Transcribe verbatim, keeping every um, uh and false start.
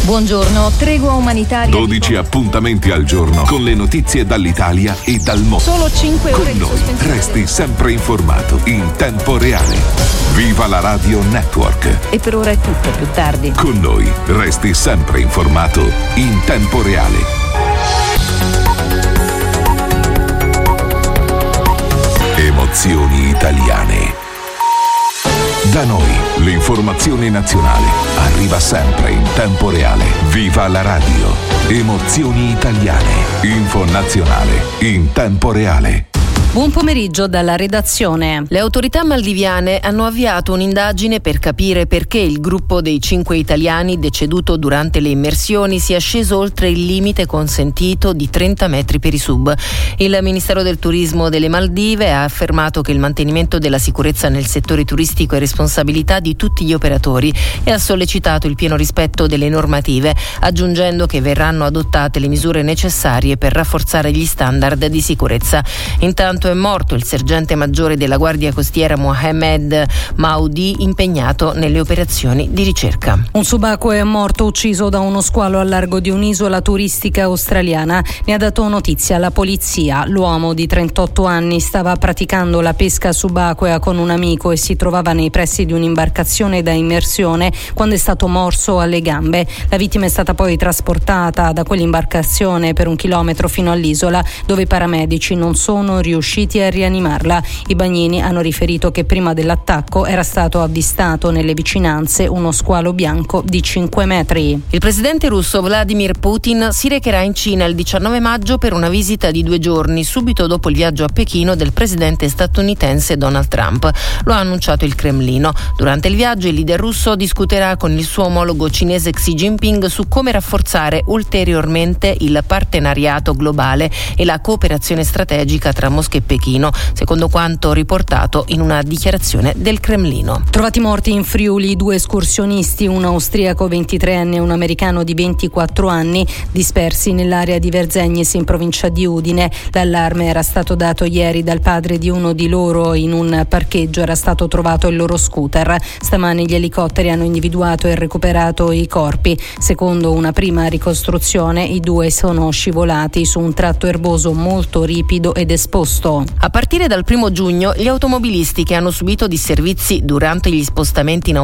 Buongiorno, tregua umanitaria. dodici appuntamenti al giorno con le notizie dall'Italia e dal mondo. Solo cinque ore con di noi sospensione. resti sempre informato in tempo reale. Viva la Radio Network. E per ora è tutto, più tardi. Con noi resti sempre informato in tempo reale. Emozioni italiane. Da noi l'informazione nazionale arriva sempre in tempo reale. Viva la radio. Emozioni italiane. Info nazionale in tempo reale. Buon pomeriggio dalla redazione. Le autorità maldiviane hanno avviato un'indagine per capire perché il gruppo dei cinque italiani deceduto durante le immersioni sia sceso oltre il limite consentito di trenta metri per i sub. Il Ministero del Turismo delle Maldive ha affermato che il mantenimento della sicurezza nel settore turistico è responsabilità di tutti gli operatori e ha sollecitato il pieno rispetto delle normative, aggiungendo che verranno adottate le misure necessarie per rafforzare gli standard di sicurezza. Intanto è morto il sergente maggiore della Guardia Costiera Mohamed Maudi, impegnato nelle operazioni di ricerca. Un subacqueo è morto ucciso da uno squalo a largo di un'isola turistica australiana. Ne ha dato notizia la polizia. L'uomo di trentotto anni stava praticando la pesca subacquea con un amico e si trovava nei pressi di un'imbarcazione da immersione quando è stato morso alle gambe. La vittima è stata poi trasportata da quell'imbarcazione per un chilometro fino all'isola, dove i paramedici non sono riusciti a rianimarla. I bagnini hanno riferito che prima dell'attacco era stato avvistato nelle vicinanze uno squalo bianco di cinque metri. Il presidente russo Vladimir Putin si recherà in Cina il diciannove maggio per una visita di due giorni, subito dopo il viaggio a Pechino del presidente statunitense Donald Trump. Lo ha annunciato il Cremlino. Durante il viaggio il leader russo discuterà con il suo omologo cinese Xi Jinping su come rafforzare ulteriormente il partenariato globale e la cooperazione strategica tra Mosca e Pechino, secondo quanto riportato in una dichiarazione del Cremlino. Trovati morti in Friuli due escursionisti, un austriaco ventitreenne e un americano di ventiquattro anni, dispersi nell'area di Verzegnesi in provincia di Udine. L'allarme era stato dato ieri dal padre di uno di loro. In un parcheggio era stato trovato il loro scooter. Stamani gli elicotteri hanno individuato e recuperato i corpi. Secondo una prima ricostruzione, i due sono scivolati su un tratto erboso molto ripido ed esposto. A partire dal primo giugno gli automobilisti che hanno subito disservizi durante gli spostamenti in